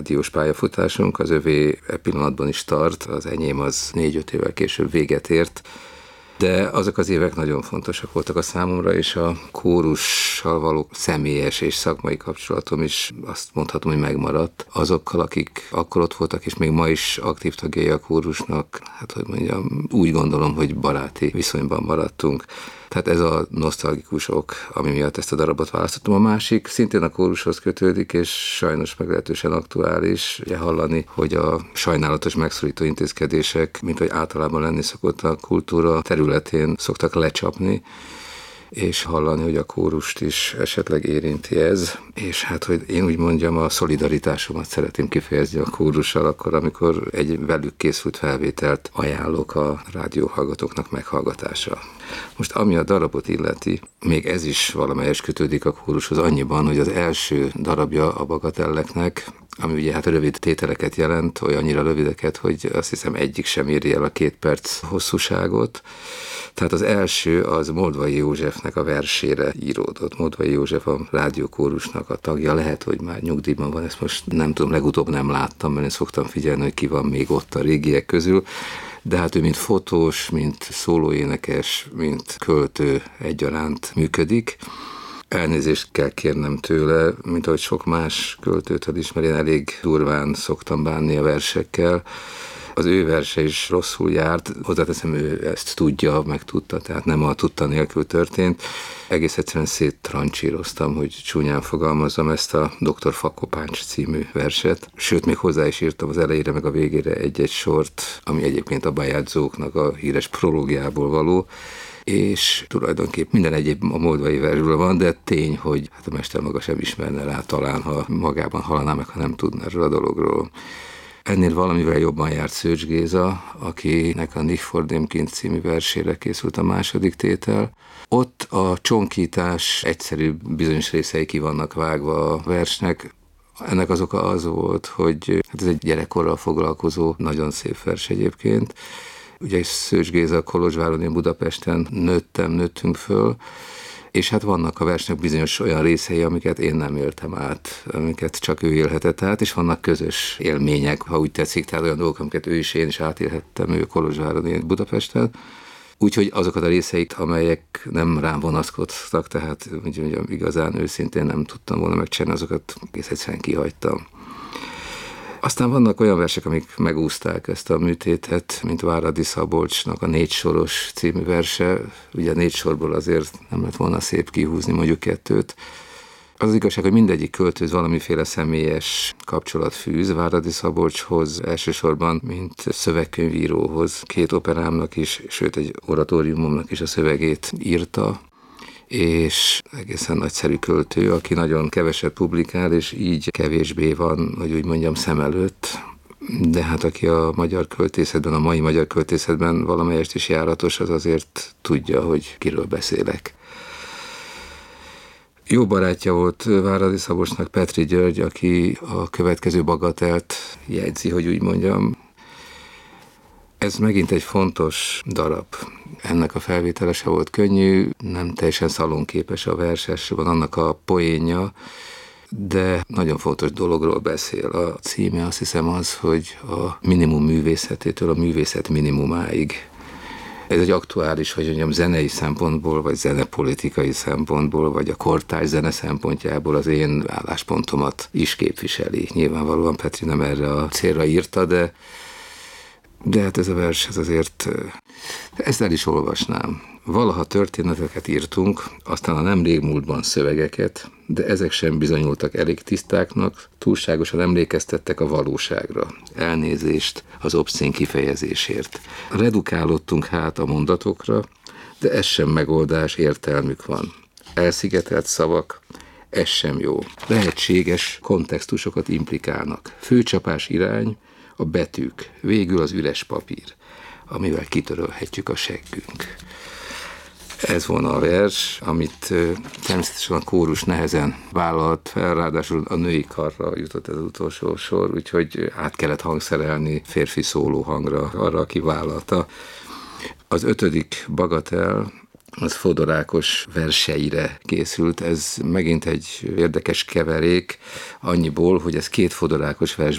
diós pályafutásunk, az övé e pillanatban is tart, az enyém az 4-5 évvel később véget ért, de azok az évek nagyon fontosak voltak a számomra, és a kórussal való személyes és szakmai kapcsolatom is azt mondhatom, hogy megmaradt. Azokkal, akik akkor ott voltak, és még ma is aktív tagjai a kórusnak, hát hogy mondjam, úgy gondolom, hogy baráti viszonyban maradtunk. Tehát ez a nosztalgikus ok, ami miatt ezt a darabot választottam. A másik szintén a kórushoz kötődik, és sajnos meglehetősen aktuális. Ugye hallani, hogy a sajnálatos megszorító intézkedések, mint hogy általában lenni szokott a kultúra területén, szoktak lecsapni, és hallani, hogy a kórust is esetleg érinti ez, és hát, hogy én úgy mondjam, a szolidaritásomat szeretném kifejezni a kórussal akkor, amikor egy velük készült felvételt ajánlok a rádióhallgatóknak meghallgatása. Most ami a darabot illeti, még ez is valamelyes kötődik a kórushoz annyiban, hogy az első darabja a Bagatelleknek, ami ugye hát rövid tételeket jelent, olyannyira rövideket, hogy azt hiszem egyik sem éri el a 2 perc hosszúságot. Tehát az első az Moldvai Józsefnek a versére íródott. Moldvai József a rádiókórusnak a tagja, lehet, hogy már nyugdíjban van, ezt most nem tudom, legutóbb nem láttam, mert én szoktam figyelni, hogy ki van még ott a régiek közül, de hát ő mint fotós, mint szólóénekes, mint költő egyaránt működik. Elnézést kell kérnem tőle, mint ahogy sok más költőtől is, mert én elég durván szoktam bánni a versekkel. Az ő verse is rosszul járt, hozzáteszem, ő ezt tudja, meg tudta, tehát nem a tudta nélkül történt. Egész egyszerűen széttrancsíroztam, hogy csúnyán fogalmazzam ezt a Dr. Fakopáncs című verset. Sőt, még hozzá is írtam az elejére, meg a végére egy-egy sort, ami egyébként a Bajadzsóknak a híres prológiából való, és tulajdonképp minden egyéb a moldvai versről van, de tény, hogy hát a mester maga sem ismerne rá talán, ha magában hallaná meg, ha nem tudna erről a dologról. Ennél valamivel jobban járt Szőcs Géza, akinek a Nicht vor dem Kind című versére készült a második tétel. Ott a csonkítás egyszerű bizonyos részei ki vannak vágva a versnek. Ennek az oka az volt, hogy hát ez egy gyerekkorral foglalkozó, nagyon szép vers egyébként. Ugye Szőcs Géza Kolozsváron, én Budapesten nőttünk föl, és hát vannak a versnek bizonyos olyan részei, amiket én nem éltem át, amiket csak ő élhetett át, és vannak közös élmények, ha úgy tetszik, tehát olyan dolgok, amiket ő is, én is átélhettem, ő Kolozsváron, én Budapesten. Úgyhogy azokat a részeit, amelyek nem rám vonatkoztak, tehát mondjam, igazán őszintén nem tudtam volna megcsinálni, azokat egész egyszerűen kihagytam. Aztán vannak olyan versek, amik megúzták ezt a műtétet, mint Váradi Szabolcsnak a 4 soros című verse. Ugye 4 sorból azért nem lett volna szép kihúzni mondjuk 2. Az igazság, hogy mindegyik költőz valamiféle személyes kapcsolat fűz Váradi Szabolcshoz, elsősorban, mint szövegkönyvíróhoz. 2 operámnak is, sőt egy oratóriumomnak is a szövegét írta, és egészen nagyszerű költő, aki nagyon keveset publikál, és így kevésbé van, hogy úgy mondjam, szem előtt, de hát aki a magyar költészetben, a mai magyar költészetben valamelyest is járatos, az azért tudja, hogy kiről beszélek. Jó barátja volt Váradi Szabolcsnak Petri György, aki a következő Bagatelt jegyzi, hogy úgy mondjam. Ez megint egy fontos darab. Ennek a felvétele se volt könnyű, nem teljesen szalonképes a vers, van annak a poénja, de nagyon fontos dologról beszél. A címe azt hiszem az, hogy a minimum művészetétől a művészet minimumáig. Ez egy aktuális, hogy mondjam, zenei szempontból, vagy zenepolitikai szempontból, vagy a kortárs zene szempontjából az én álláspontomat is képviseli. Nyilvánvalóan Petri nem erre a célra írta, de hát ez a vers, ez azért, ezt el is olvasnám. Valaha történeteket írtunk, aztán a nem régmúltban szövegeket, de ezek sem bizonyultak elég tisztáknak, túlságosan emlékeztettek a valóságra. Elnézést az obszén kifejezésért. Redukálódtunk hát a mondatokra, de ez sem megoldás, értelmük van. Elszigetelt szavak, ez sem jó. Lehetséges kontextusokat implikálnak. Főcsapás irány, a betűk, végül az üres papír, amivel kitörölhetjük a seggünk. Ez volna a vers, amit természetesen a kórus nehezen vállalt fel, ráadásul a női karra jutott ez az utolsó sor, úgyhogy át kellett hangszerelni férfi szóló hangra arra, aki vállalta. Az 5. Bagatel az Fodor Ákos verseire készült. Ez megint egy érdekes keverék, annyiból, hogy ez két Fodor Ákos versből